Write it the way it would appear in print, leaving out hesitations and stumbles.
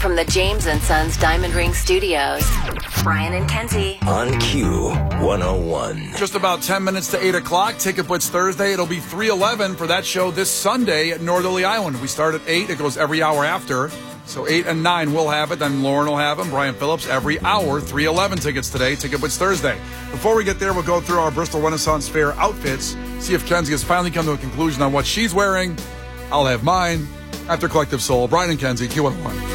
from the James & Sons Diamond Ring Studios. Brian and Kenzie. On Q101. Just about 10 minutes to 8 o'clock. Ticket Blitz Thursday. It'll be 3:11 for that show this Sunday at Northerly Island. We start at 8. It goes every hour after. So 8 and 9 will have it. Then Lauren will have them. Brian Phillips every hour. 3:11 tickets today. Ticket Blitz Thursday. Before we get there, we'll go through our Bristol Renaissance Fair outfits. See if Kenzie has finally come to a conclusion on what she's wearing. I'll have mine. After Collective Soul, Brian and Kenzie, Q101.